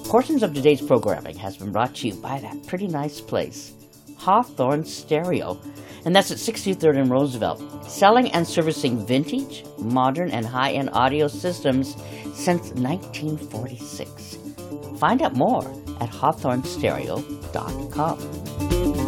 Portions of today's programming has been brought to you by that pretty nice place, Hawthorne Stereo, and that's at 63rd and Roosevelt, selling and servicing vintage, modern, and high-end audio systems since 1946. Find out more at hawthornestereo.com.